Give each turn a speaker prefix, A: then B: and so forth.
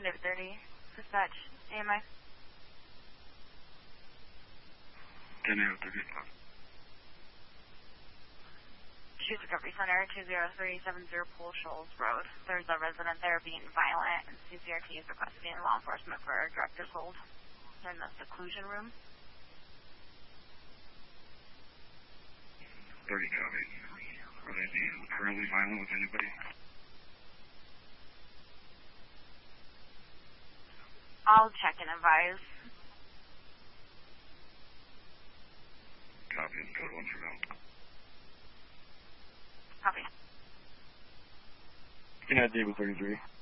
A: David 30. Dispatch, AMI.
B: 10 David 30.
A: Shoes Recovery Center, 20370 Pool Shoals Road. There's a resident there being violent, and CCRT is requesting law enforcement for a director's hold. They're in the seclusion room.
B: 30 copy. Are they being currently violent with anybody?
A: I'll check and advise.
B: Copy, code 1 for now.
A: Copy.
B: Good night, David 33.